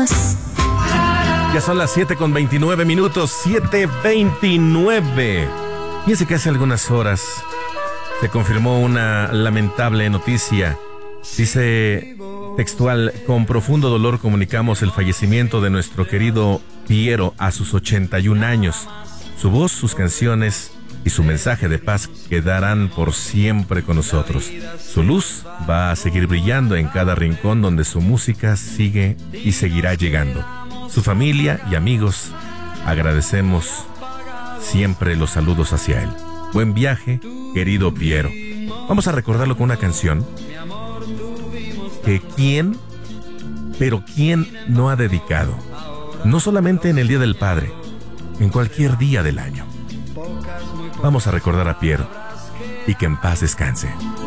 más. Ya son las 7:29, 7:29. Fíjense que hace algunas horas se confirmó una lamentable noticia. Dice textual: con profundo dolor comunicamos el fallecimiento de nuestro querido Piero a sus 81 años. Su voz, sus canciones y su mensaje de paz quedarán por siempre con nosotros. Su luz va a seguir brillando en cada rincón donde su música sigue y seguirá llegando. Su familia y amigos, agradecemos siempre los saludos hacia él. Buen viaje, querido Piero. Vamos a recordarlo con una canción que quién no ha dedicado, no solamente en el Día del Padre, en cualquier día del año. Vamos a recordar a Piero y que en paz descanse.